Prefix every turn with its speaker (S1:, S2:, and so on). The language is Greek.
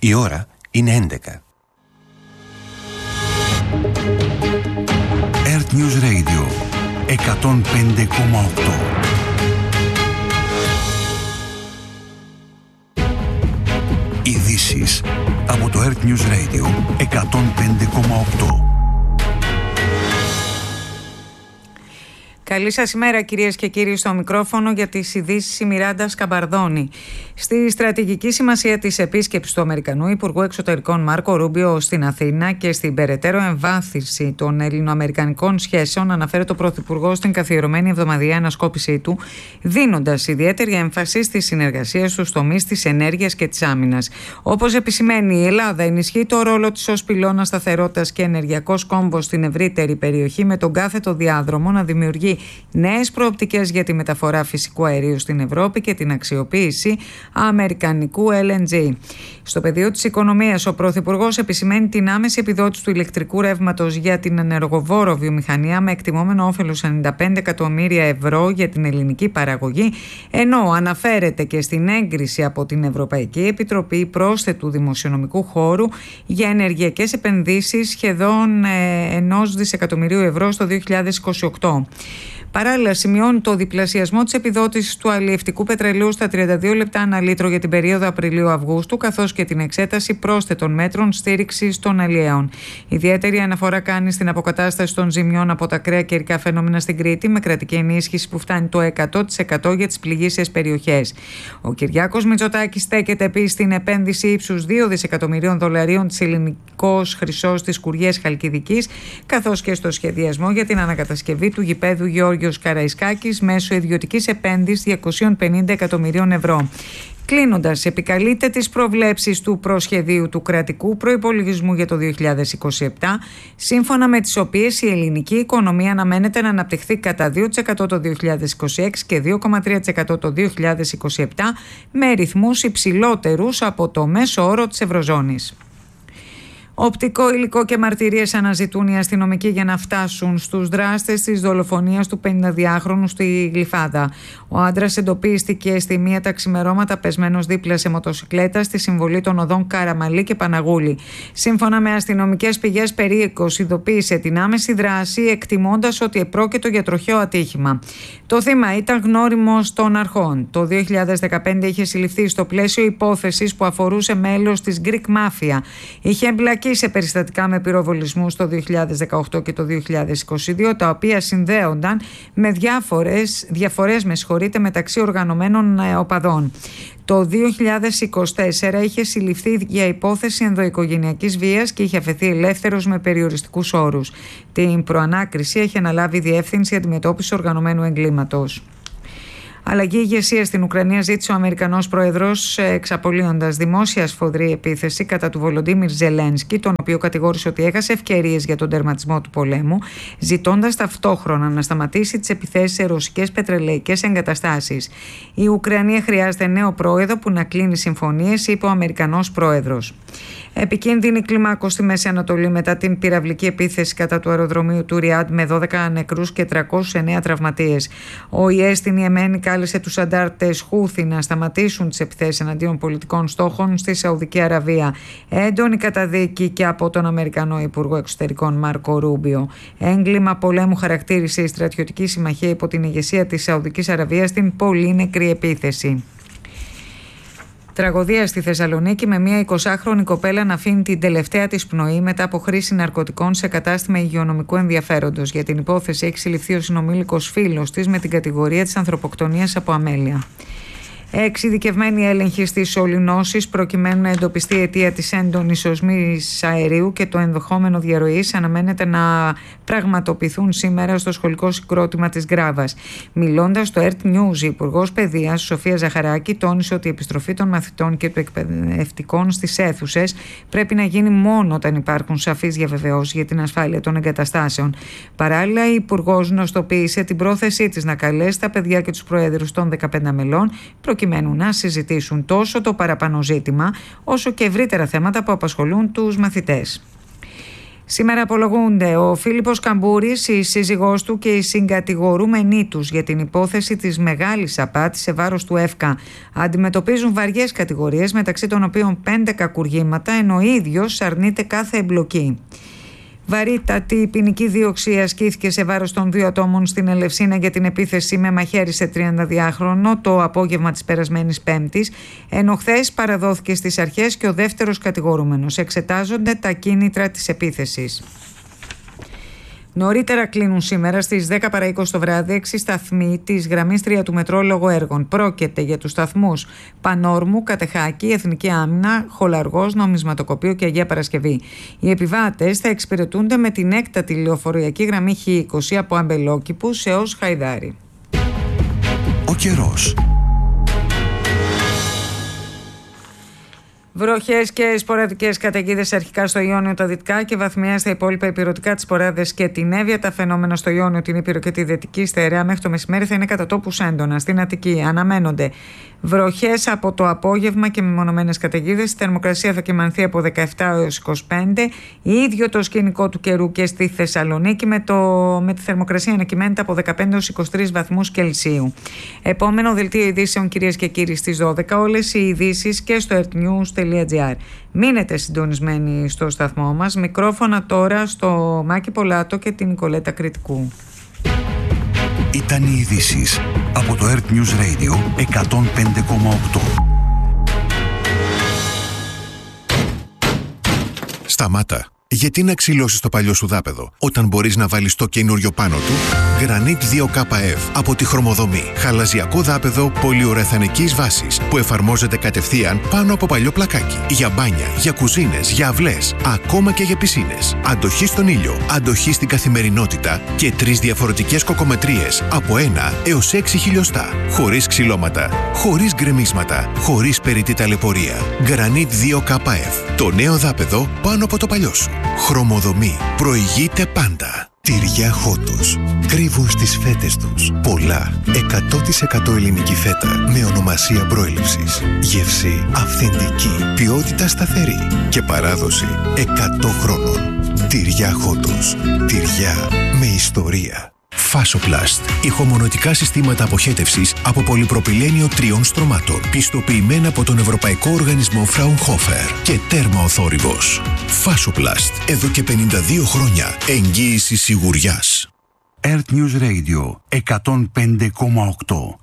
S1: Η ώρα είναι 11. Earth News Radio 105,8. Ειδήσεις από το Earth News Radio 105,8.
S2: Καλή σας ημέρα, κυρίες και κύριοι, στο μικρόφωνο για τις ειδήσεις η Μιράντα Σκαμπαρδόνη. Στη στρατηγική σημασία της επίσκεψης του Αμερικανού Υπουργού Εξωτερικών Μάρκο Ρούμπιο στην Αθήνα και στην περαιτέρω εμβάθυνση των ελληνοαμερικανικών σχέσεων, αναφέρει το Πρωθυπουργό στην καθιερωμένη εβδομαδιαία ανασκόπησή του, δίνοντας ιδιαίτερη έμφαση στη συνεργασία στους τομείς της ενέργειας και της άμυνας. Όπως επισημαίνει, η Ελλάδα ενισχύει το ρόλο της ως πυλώνα σταθερότητας και ενεργειακός κόμβος στην ευρύτερη περιοχή, με τον κάθετο διάδρομο να δημιουργεί νέες προοπτικές για τη μεταφορά φυσικού αερίου στην Ευρώπη και την αξιοποίηση αμερικανικού LNG. Στο πεδίο της οικονομίας, ο Πρωθυπουργός επισημαίνει την άμεση επιδότηση του ηλεκτρικού ρεύματος για την ενεργοβόρο βιομηχανία με εκτιμόμενο όφελος 95 εκατομμύρια ευρώ για την ελληνική παραγωγή, ενώ αναφέρεται και στην έγκριση από την Ευρωπαϊκή Επιτροπή πρόσθετου δημοσιονομικού χώρου για ενεργειακές επενδύσεις σχεδόν 1 δισεκατομμυρίου ευρώ στο 2028. Παράλληλα, σημειώνει το διπλασιασμό της επιδότησης του αλλιευτικού πετρελαίου στα 32 λεπτά ανά λίτρο για την περίοδο Απριλίου-Αυγούστου, καθώς και την εξέταση πρόσθετων μέτρων στήριξης των αλλιέων. Ιδιαίτερη αναφορά κάνει στην αποκατάσταση των ζημιών από τα ακραία καιρικά φαινόμενα στην Κρήτη, με κρατική ενίσχυση που φτάνει το 100% για τις πληγείσιες περιοχές. Ο Κυριάκος Μητσοτάκης στέκεται επίσης στην επένδυση ύψους 2 δισεκατομμυρίων δολαρίων της Ελληνικός Χρυσός της Κουριές Χαλκιδικής, καθώς και στο σχεδιασμό για την ανακατασκευή του γηπέδου Γιώργου Καραϊσκάκης μέσω ιδιωτικής επένδυσης 250 εκατομμυρίων ευρώ. Κλείνοντας, επικαλείται τις προβλέψεις του προσχεδίου του κρατικού προϋπολογισμού για το 2027, σύμφωνα με τις οποίες η ελληνική οικονομία αναμένεται να αναπτυχθεί κατά 2% το 2026 και 2,3% το 2027, με ρυθμούς υψηλότερους από το μέσο όρο της Ευρωζώνης. Οπτικό υλικό και μαρτυρίες αναζητούν οι αστυνομικοί για να φτάσουν στους δράστες της δολοφονίας του 52χρονου στη Γλυφάδα. Ο άντρας εντοπίστηκε στη μία τα ξημερώματα πεσμένος δίπλα σε μοτοσικλέτα στη συμβολή των οδών Καραμαλή και Παναγούλη. Σύμφωνα με αστυνομικές πηγές, περίοικος ειδοποίησε την άμεση δράση, εκτιμώντας ότι επρόκειτο για τροχαίο ατύχημα. Το θύμα ήταν γνώριμος των αρχών. Το 2015 είχε συλληφθεί στο πλαίσιο υπόθεσης που αφορούσε μέλος της Greek Mafia. Είχε εμπλακεί σε περιστατικά με πυροβολισμούς το 2018 και το 2022, τα οποία συνδέονταν με διαφορές μεταξύ οργανωμένων οπαδών. Το 2024 είχε συλληφθεί για υπόθεση ενδοοικογενειακής βίας και είχε αφαιθεί ελεύθερος με περιοριστικούς όρους. Την προανάκριση έχει αναλάβει η Διεύθυνση Αντιμετώπισης Οργανωμένου Εγκλήματος. Αλλαγή ηγεσία στην Ουκρανία ζήτησε ο Αμερικανός Πρόεδρος, εξαπολύοντας δημόσια σφοδρή επίθεση κατά του Βολοντίμιρ Ζελένσκι, τον οποίο κατηγόρησε ότι έχασε ευκαιρίες για τον τερματισμό του πολέμου, ζητώντας ταυτόχρονα να σταματήσει τις επιθέσεις σε ρωσικές πετρελαϊκές εγκαταστάσεις. Η Ουκρανία χρειάζεται νέο πρόεδρο που να κλείνει συμφωνίες, είπε ο Αμερικανός Πρόεδρος. Επικίνδυνη κλιμάκωση στη Μέση Ανατολή μετά την πυραυλική επίθεση κατά του αεροδρομίου του Ριάντ με 12 νεκρούς και 309 τραυματίες. Ο ΙΕ στην Ιεμένη κάλεσε τους αντάρτες Χούθι να σταματήσουν τις επιθέσεις εναντίον πολιτικών στόχων στη Σαουδική Αραβία. Έντονη καταδίκη και από τον Αμερικανό Υπουργό Εξωτερικών Μάρκο Ρούμπιο. Έγκλημα πολέμου χαρακτήρισε η στρατιωτική συμμαχία υπό την ηγεσία της Σαουδικής Αραβίας στην πολύ νεκρή επίθεση. Τραγωδία στη Θεσσαλονίκη με μια 20χρονη κοπέλα να αφήνει την τελευταία της πνοή μετά από χρήση ναρκωτικών σε κατάστημα υγειονομικού ενδιαφέροντος. Για την υπόθεση έχει συλληφθεί ο συνομήλικος φίλος της με την κατηγορία της ανθρωποκτονίας από αμέλεια. Εξειδικευμένοι έλεγχοι στις Ολυνώσεις προκειμένου να εντοπιστεί η αιτία της έντονης οσμής αερίου και το ενδεχόμενο διαρροής αναμένεται να πραγματοποιηθούν σήμερα στο σχολικό συγκρότημα της Γκράβας. Μιλώντας στο Earth News, η Υπουργός Παιδείας Σοφία Ζαχαράκη τόνισε ότι η επιστροφή των μαθητών και του εκπαιδευτικών στις αίθουσες πρέπει να γίνει μόνο όταν υπάρχουν σαφείς διαβεβαιώσεις για την ασφάλεια των εγκαταστάσεων. Παράλληλα, η Υπουργός γνωστοποίησε την πρόθεσή της να καλέσει τα παιδιά και τους προέδρους των 15 μελών προκειμένου να συζητήσουν τόσο το παραπάνω ζήτημα όσο και ευρύτερα θέματα που απασχολούν τους μαθητές. Σήμερα απολογούνται ο Φίλιππος Καμπούρης, η σύζυγός του και οι συγκατηγορούμενοι τους για την υπόθεση της μεγάλης απάτης σε βάρος του ΕΦΚΑ. Αντιμετωπίζουν βαριές κατηγορίες, μεταξύ των οποίων 5 κακουργήματα, ενώ ο ίδιος αρνείται κάθε εμπλοκή. Βαρύτατη ποινική δίωξη ασκήθηκε σε βάρος των 2 ατόμων στην Ελευσίνα για την επίθεση με μαχαίρι σε 32χρονο το απόγευμα της περασμένης Πέμπτης, ενώ χθες παραδόθηκε στις αρχές και ο δεύτερος κατηγορούμενος. Εξετάζονται τα κίνητρα της επίθεσης. Νωρίτερα κλείνουν σήμερα στις 10 παρά 20 το βράδυ 6 σταθμοί της γραμμής 3 του μετρό λόγω έργων. Πρόκειται για τους σταθμούς Πανόρμου, Κατεχάκη, Εθνική Άμυνα, Χολαργός, Νομισματοκοπείο και Αγία Παρασκευή. Οι επιβάτες θα εξυπηρετούνται με την έκτατη λεωφορειακή γραμμή Χ20 από Αμπελόκηπους έως Χαϊδάρη.
S1: Ο καιρός.
S2: Βροχές και σποραδικές καταιγίδες αρχικά στο Ιόνιο, τα δυτικά και βαθμιαία στα υπόλοιπα ηπειρωτικά, τις Ποράδες και την Εύβοια. Τα φαινόμενα στο Ιόνιο, την Ήπειρο και τη Δυτική Στερεά μέχρι το μεσημέρι θα είναι κατά τόπους έντονα. Στην Αττική αναμένονται βροχές από το απόγευμα και μεμονωμένες καταιγίδες. Η θερμοκρασία θα κυμανθεί από 17 έως 25. Ίδιο το σκηνικό του καιρού και στη Θεσσαλονίκη με τη θερμοκρασία να κυμαίνεται από 15 έως 23 βαθμούς Κελσίου. Επόμενο δελτίο ειδήσεων, κυρίες και κύριοι, στις 12. Όλες οι ειδήσεις και στο earthnews.gr. Μείνετε συντονισμένοι στο σταθμό μας. Μικρόφωνα τώρα στο Μάκη Πολάτο και την Νικολέτα Κρητικού.
S1: Ήταν οι ειδήσεις από το Earth News Radio 105,8.
S3: Σταμάτα. Γιατί να ξυλώσεις το παλιό σου δάπεδο όταν μπορείς να βάλεις το καινούριο πάνω του? Granit 2KF από τη Χρωμοδομή. Χαλαζιακό δάπεδο πολυουρεθανικής βάσης που εφαρμόζεται κατευθείαν πάνω από παλιό πλακάκι. Για μπάνια, για κουζίνες, για αυλές, ακόμα και για πισίνες. Αντοχή στον ήλιο, αντοχή στην καθημερινότητα και 3 διαφορετικές κοκομετρίες από 1 έως 6 χιλιοστά. Χωρίς ξυλώματα, χωρίς γκρεμίσματα, χωρίς περιττή ταλαιπωρία. Granit 2KF. Το νέο δάπεδο πάνω από το παλιό σου. Χρωμοδομή. Προηγείται πάντα. Τυριά Χότος. Κρύβουν στις φέτες τους πολλά 100% ελληνική φέτα με ονομασία προέλευσης. Γεύση αυθεντική, ποιότητα σταθερή και παράδοση 100 χρόνων. Τυριά Χότος. Τυριά με ιστορία. Fasoplast. Ηχομονωτικά συστήματα αποχέτευσης από πολυπροπυλένιο 3 στρωμάτων. Πιστοποιημένα από τον Ευρωπαϊκό Οργανισμό Fraunhofer και τέρμα ο θόρυβος. Fasoplast. Εδώ και 52 χρόνια. Εγγύηση σιγουριάς.
S1: Earth News Radio 105,8.